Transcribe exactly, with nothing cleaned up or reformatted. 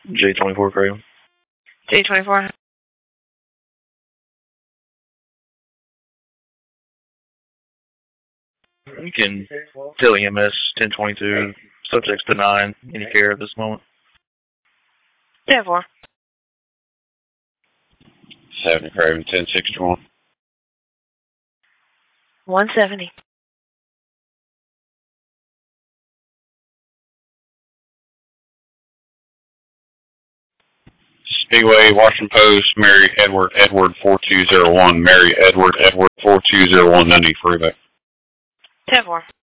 J twenty-four Craig. J twenty-four. You can tell E M S ten twenty-two, subjects to nine, any care at this moment. ten four. seventy Craven, ten sixty-one. one seventy. Speedway, Washington Post, Mary Edward, Edward four two zero one, Mary Edward, Edward four two zero one, ninety freeway. ten four.